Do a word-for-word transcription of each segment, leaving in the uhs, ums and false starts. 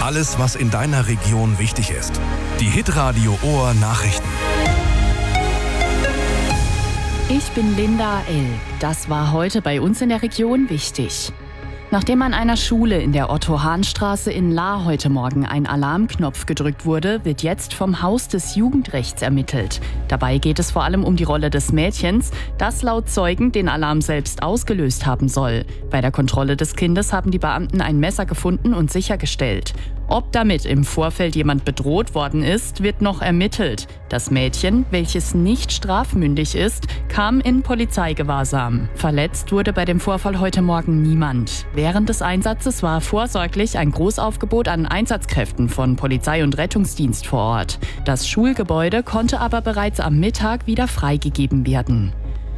Alles, was in deiner Region wichtig ist. Die Hitradio Ohr Nachrichten. Ich bin Linda L. Das war heute bei uns in der Region wichtig. Nachdem an einer Schule in der Otto-Hahn-Straße in Lahr heute Morgen ein Alarmknopf gedrückt wurde, wird jetzt vom Haus des Jugendrechts ermittelt. Dabei geht es vor allem um die Rolle des Mädchens, das laut Zeugen den Alarm selbst ausgelöst haben soll. Bei der Kontrolle des Kindes haben die Beamten ein Messer gefunden und sichergestellt. Ob damit im Vorfeld jemand bedroht worden ist, wird noch ermittelt. Das Mädchen, welches nicht strafmündig ist, kam in Polizeigewahrsam. Verletzt wurde bei dem Vorfall heute Morgen niemand. Während des Einsatzes war vorsorglich ein Großaufgebot an Einsatzkräften von Polizei und Rettungsdienst vor Ort. Das Schulgebäude konnte aber bereits am Mittag wieder freigegeben werden.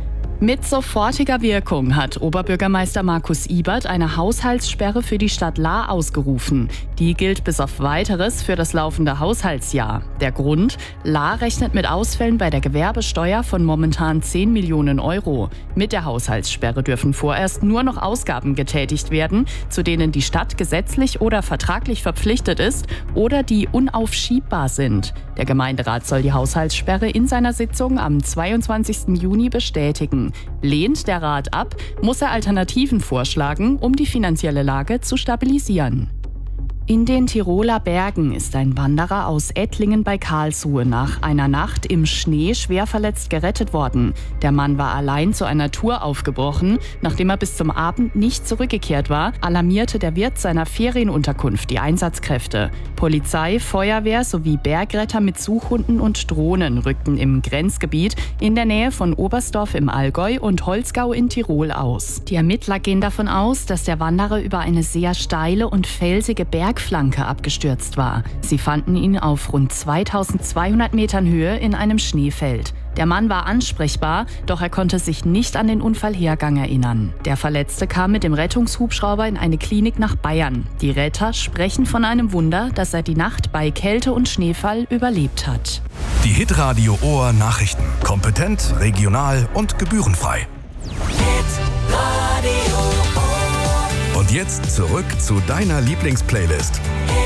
Mit sofortiger Wirkung hat Oberbürgermeister Markus Ibert eine Haushaltssperre für die Stadt Lahr ausgerufen. Die gilt bis auf Weiteres für das laufende Haushaltsjahr. Der Grund? Lahr rechnet mit Ausfällen bei der Gewerbesteuer von momentan zehn Millionen Euro. Mit der Haushaltssperre dürfen vorerst nur noch Ausgaben getätigt werden, zu denen die Stadt gesetzlich oder vertraglich verpflichtet ist oder die unaufschiebbar sind. Der Gemeinderat soll die Haushaltssperre in seiner Sitzung am zweiundzwanzigsten Juni bestätigen. Lehnt der Rat ab, muss er Alternativen vorschlagen, um die finanzielle Lage zu stabilisieren. In den Tiroler Bergen ist ein Wanderer aus Ettlingen bei Karlsruhe nach einer Nacht im Schnee schwer verletzt gerettet worden. Der Mann war allein zu einer Tour aufgebrochen. Nachdem er bis zum Abend nicht zurückgekehrt war, alarmierte der Wirt seiner Ferienunterkunft die Einsatzkräfte. Polizei, Feuerwehr sowie Bergretter mit Suchhunden und Drohnen rückten im Grenzgebiet in der Nähe von Oberstdorf im Allgäu und Holzgau in Tirol aus. Die Ermittler gehen davon aus, dass der Wanderer über eine sehr steile und felsige Berg Flanke abgestürzt war. Sie fanden ihn auf rund zweitausendzweihundert Metern Höhe in einem Schneefeld. Der Mann war ansprechbar, doch er konnte sich nicht an den Unfallhergang erinnern. Der Verletzte kam mit dem Rettungshubschrauber in eine Klinik nach Bayern. Die Retter sprechen von einem Wunder, dass er die Nacht bei Kälte und Schneefall überlebt hat. Die Hitradio Ohr Nachrichten. Kompetent, regional und gebührenfrei. Und jetzt zurück zu deiner Lieblingsplaylist.